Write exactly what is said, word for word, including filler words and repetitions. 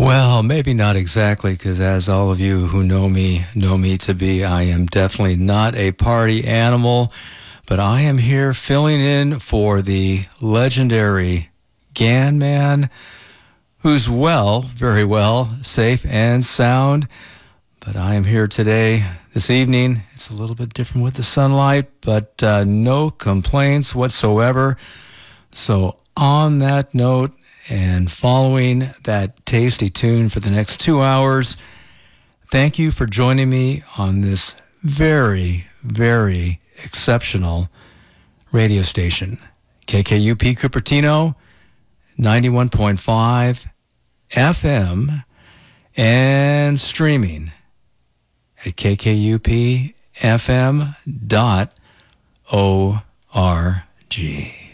Well, maybe not exactly, because as all of you who know me know me to be, I am definitely not a party animal, but I am here filling in for the legendary Gan Man, who's well, very well, safe and sound. But I am here today, this evening. It's a little bit different with the sunlight, but uh, no complaints whatsoever. So on that note, and following that tasty tune for the next two hours, thank you for joining me on this very, very exceptional radio station. K K U P Cupertino, ninety-one point five F M, and streaming at k k u p f m dot org.